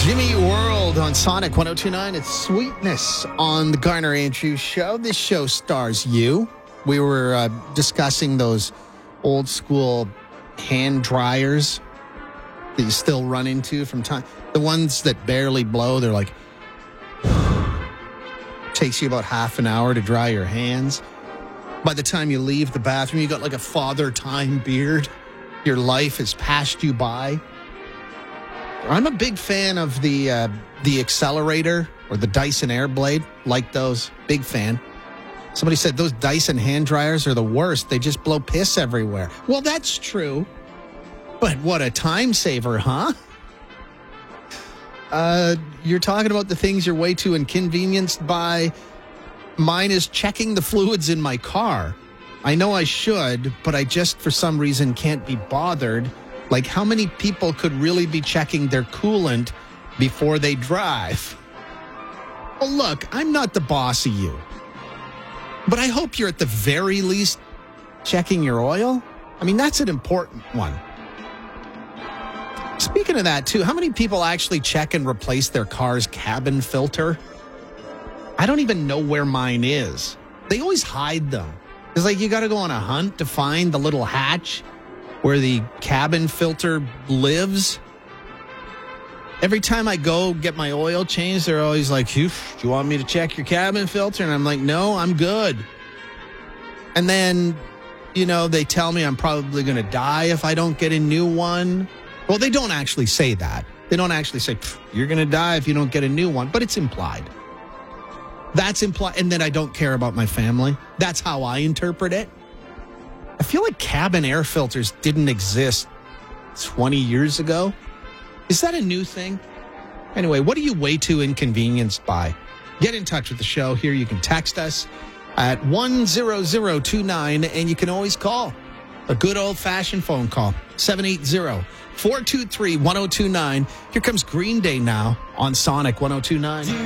Jimmy World on Sonic 102.9. It's Sweetness on the Garner Andrews Show. This show stars you. We were discussing those old school hand dryers that you still run into from time. The ones that barely blow, they're like, takes you about half an hour to dry your hands. By the time you leave the bathroom, you got like a father time beard. Your life has passed you by. I'm a big fan of the accelerator or the Dyson Airblade. Like those. Big fan. Somebody said those Dyson hand dryers are the worst. They just blow piss everywhere. Well, that's true. But what a time saver, huh? You're talking about the things you're way too inconvenienced by. Mine is checking the fluids in my car. I know I should, but I just, for some reason, can't be bothered. Like, how many people could really be checking their coolant before they drive? Well, look, I'm not the boss of you. But I hope you're at the very least checking your oil. I mean, that's an important one. Speaking of that, too, how many people actually check and replace their car's cabin filter? I don't even know where mine is. They always hide them. It's like you got to go on a hunt to find the little hatch where the cabin filter lives. Every time I go get my oil changed, they're always like, do you want me to check your cabin filter? And I'm like, no, I'm good. And then, they tell me I'm probably going to die if I don't get a new one. Well, they don't actually say that. They don't actually say, you're going to die if you don't get a new one, but it's implied. That's implied. And then I don't care about my family. That's how I interpret it. I feel like cabin air filters didn't exist 20 years ago. Is that a new thing? Anyway, what are you way too inconvenienced by? Get in touch with the show. Here you can text us at 10029, and you can always call. A good old-fashioned phone call, 780-423-1029. Here comes Green Day now on Sonic 102.9.